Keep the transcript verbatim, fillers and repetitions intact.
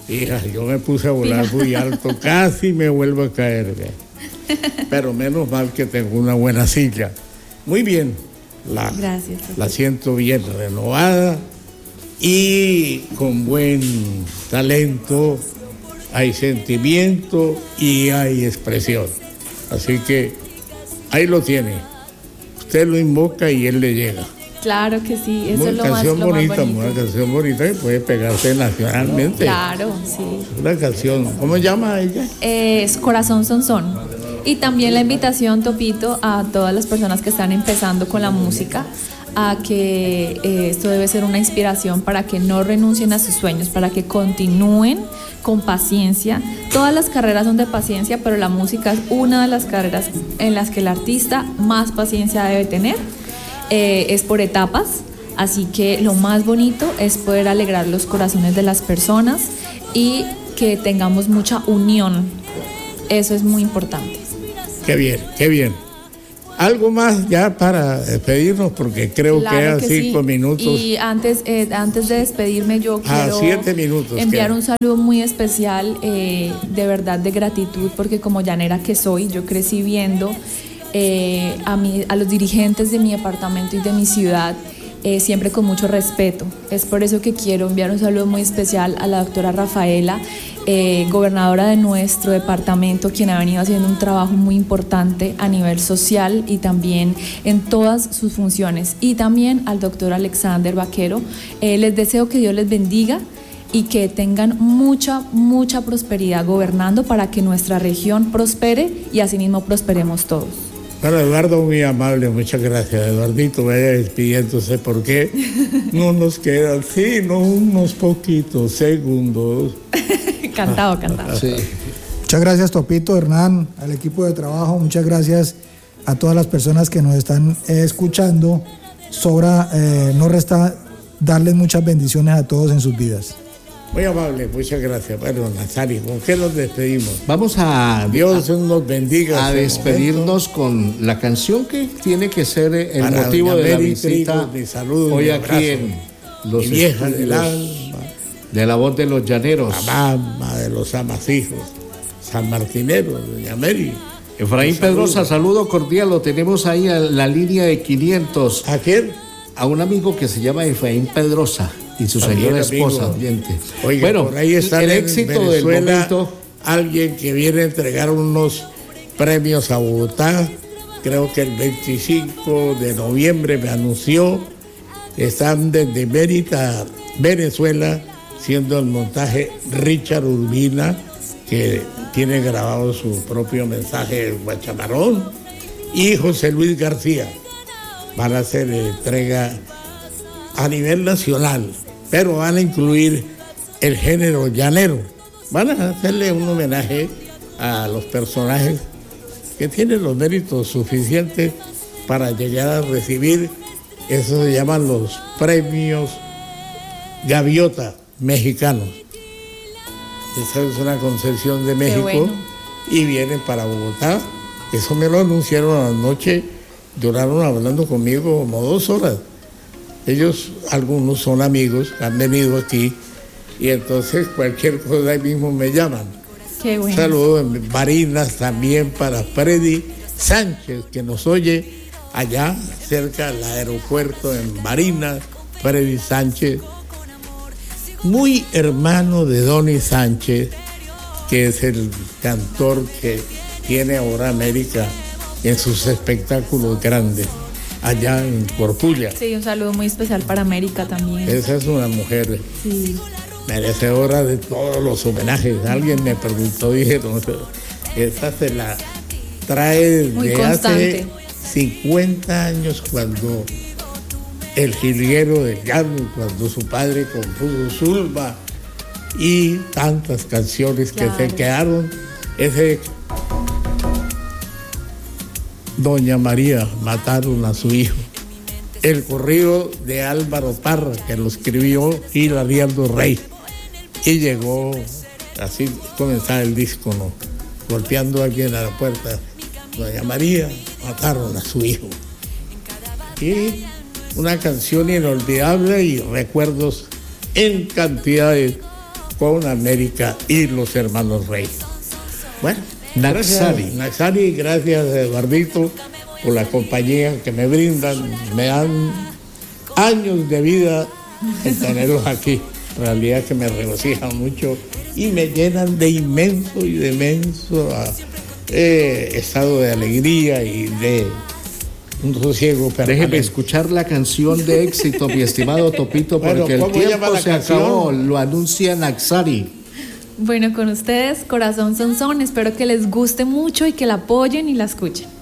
Hija, yo me puse a volar muy alto, casi me vuelvo a caer. Pero menos mal que tengo una buena silla. Muy bien, la, Gracias, la siento bien renovada y con buen talento, hay sentimiento y hay expresión. Así que ahí lo tiene. Usted lo invoca y él le llega. Claro que sí, eso Una es lo más, canción lo bonita, más bonito. una canción bonita que puede pegarse nacionalmente. Claro, sí. Una canción, ¿cómo se llama ella? Es Corazón Son Son. Y también la invitación, Topito, a todas las personas que están empezando con la música, a que eh, esto debe ser una inspiración para que no renuncien a sus sueños, para que continúen con paciencia. Todas las carreras son de paciencia, pero la música es una de las carreras en las que el artista más paciencia debe tener. Eh, es por etapas, así que lo más bonito es poder alegrar los corazones de las personas y que tengamos mucha unión. Eso es muy importante. Qué bien, qué bien. Algo más ya para despedirnos, porque creo Claro que quedan que cinco sí. minutos. Y antes, eh, antes de despedirme, yo Ah, quiero siete minutos enviar quedan. un saludo muy especial, eh, de verdad, de gratitud, porque como llanera que soy, yo crecí viendo eh, a, mi, a los dirigentes de mi departamento y de mi ciudad, eh, siempre con mucho respeto. Es por eso que quiero enviar un saludo muy especial a la doctora Rafaela, eh, gobernadora de nuestro departamento, quien ha venido haciendo un trabajo muy importante a nivel social y también en todas sus funciones. Y también al doctor Alexander Vaquero. Eh, les deseo que Dios les bendiga y que tengan mucha, mucha prosperidad gobernando para que nuestra región prospere y asimismo prosperemos todos. Bueno, Eduardo, muy amable, muchas gracias. Eduardito, vaya despidiéndose porque no nos quedan sino unos poquitos segundos. Cantado, cantado. Sí. Muchas gracias, Topito, Hernán, al equipo de trabajo. Muchas gracias a todas las personas que nos están eh, escuchando. Sobra, eh, no resta darles muchas bendiciones a todos en sus vidas. Muy amable, muchas gracias. Bueno, Nazario, ¿con qué nos despedimos? Vamos a, Dios nos bendiga. a despedirnos con la canción que tiene que ser el Para motivo doña de la Mary visita Trigo, mi saludo, hoy mi aquí abrazo. en los Mi vieja del estudios alma, de La Voz de los Llaneros. la mamá de los amasijos, San Martinero, doña Mary. Efraín Un saludo. Pedrosa, saludo cordial, lo tenemos ahí a la línea de quinientos. ¿A quién? A un amigo que se llama Efraín Pedrosa y su También señora amigo. esposa, oyente. Oiga, bueno, por ahí está el en éxito del Venezuela, momento. alguien que viene a entregar unos premios a Bogotá, creo que el veinticinco de noviembre me anunció, están desde Mérida, Venezuela, siendo el montaje Richard Urbina, que tiene grabado su propio mensaje en Guachamarón, y José Luis García. Van a hacer entrega a nivel nacional, pero van a incluir el género llanero. Van a hacerle un homenaje a los personajes que tienen los méritos suficientes para llegar a recibir, eso se llaman los premios Gaviota mexicanos. Esa es una concesión de México. bueno. Y vienen para Bogotá. Eso me lo anunciaron anoche, duraron hablando conmigo como dos horas. Ellos, algunos son amigos, han venido aquí y entonces cualquier cosa ahí mismo me llaman. Qué bueno. Saludos en Barinas también para Freddy Sánchez, que nos oye allá cerca del aeropuerto en Barinas. Freddy Sánchez, muy hermano de Donny Sánchez, que es el cantor que tiene ahora América en sus espectáculos grandes allá en Corpulla. Sí, un saludo muy especial para América también. Esa es una mujer Sí. merecedora de todos los homenajes. Alguien me preguntó, dije, no, esa se la trae Muy desde constante. hace cincuenta años, cuando el jilguero de Llano, cuando su padre compuso Zulma y tantas canciones que Claro. se quedaron. Ese Doña María, mataron a su hijo. El corrido de Álvaro Parra, que lo escribió Hilariardo Rey. Y llegó, así comenzaba el disco, ¿no? Golpeando a alguien a la puerta. Doña María, mataron a su hijo. Y una canción inolvidable y recuerdos en cantidades con América y los hermanos Rey. Bueno, Naxali. Gracias, Naxali, gracias Eduardito por la compañía que me brindan, me dan años de vida en tenerlos aquí. En realidad que me regocijan mucho y me llenan de inmenso y de inmenso eh, estado de alegría y de un sosiego permanente. Déjeme escuchar la canción de éxito, mi estimado Topito, porque Bueno, el ¿cómo llama tiempo la se canción? acabó, lo anuncia Naxali. Bueno, con ustedes, Corazón Son Son, espero que les guste mucho y que la apoyen y la escuchen.